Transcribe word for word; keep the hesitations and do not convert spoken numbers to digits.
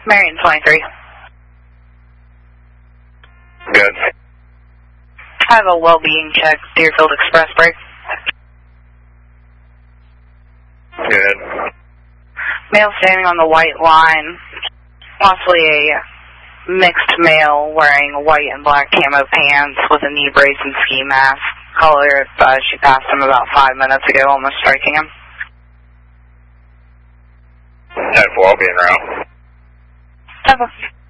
Marion twenty-three. Good. I have a well-being check, Deerfield Express break. Good. Male standing on the white line, possibly a mixed male wearing white and black camo pants with a knee brace and ski mask. Caller advised she passed him about five minutes ago, almost striking him. ten four, I'll be en route. Okay.